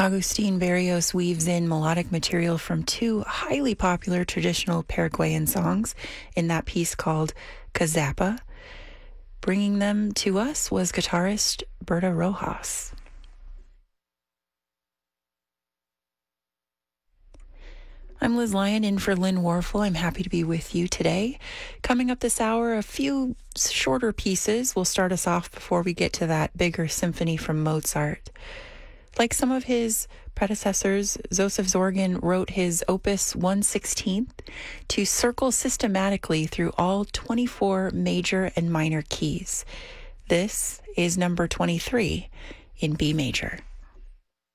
Agustin Barrios weaves in melodic material from two highly popular traditional Paraguayan songs in that piece called Cazapa. Bringing them to us was guitarist Berta Rojas. I'm Liz Lyon in for Lynn Warfel. I'm happy to be with you today. Coming up this hour, a few shorter pieces will start us off before we get to that bigger symphony from Mozart. Like some of his predecessors, Joseph Zorgan wrote his Opus 1/16 to circle systematically through all 24 major and minor keys. This is number 23 in B major.